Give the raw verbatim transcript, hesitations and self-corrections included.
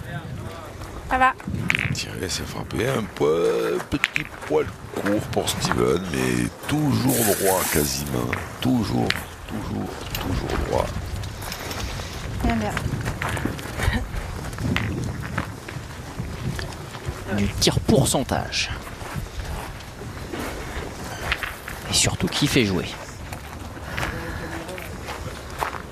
Ça va. Tirer, c'est frappé. Un poil, petit poil court pour Steven, mais toujours droit quasiment. Toujours, toujours, toujours droit. Bien, bien. Du tir pourcentage. Et surtout qui fait jouer.